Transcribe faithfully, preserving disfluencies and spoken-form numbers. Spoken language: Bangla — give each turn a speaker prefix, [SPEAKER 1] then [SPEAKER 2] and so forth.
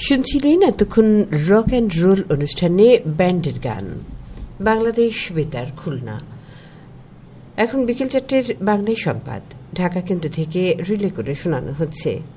[SPEAKER 1] শুনছিলেন এতক্ষণ রক অ্যান্ড রোল অনুষ্ঠানে ব্যান্ডের গান, বাংলাদেশ বেতার খুলনা। এখন বিকেল চারটের বাংলায় সংবাদ ঢাকা কেন্দ্র থেকে রিলে করে শোনানো হচ্ছে।